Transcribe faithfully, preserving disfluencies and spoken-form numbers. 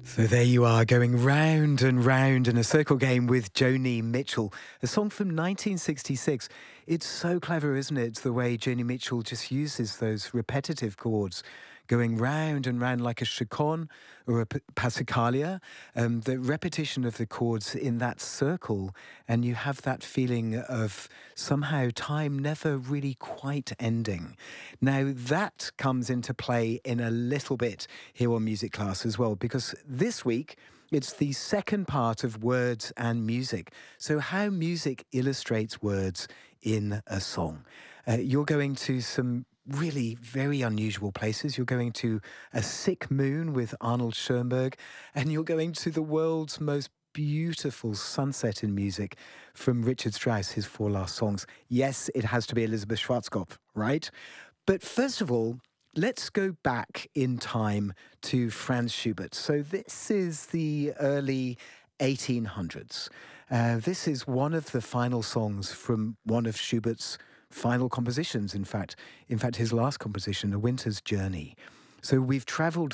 So there you are, going round and round in a circle game with Joni Mitchell, a song from nineteen sixty-six. It's so clever, isn't it, the way Joni Mitchell just uses those repetitive chords, going round and round like a chaconne or a p- passacaglia, um, the repetition of the chords in that circle, and you have that feeling of somehow time never really quite ending. Now, that comes into play in a little bit here on Music Class as well, because this week it's the second part of Words and Music. So, how music illustrates words in a song. Uh, you're going to some really very unusual places. You're going to A Sick Moon with Arnold Schoenberg, and you're going to the world's most beautiful sunset in music from Richard Strauss, his four last songs. Yes, it has to be Elizabeth Schwarzkopf, right? But first of all, let's go back in time to Franz Schubert. So this is the early eighteen hundreds. Uh, this is one of the final songs from one of Schubert's final compositions, in fact. In fact, his last composition, A Winter's Journey. So we've travelled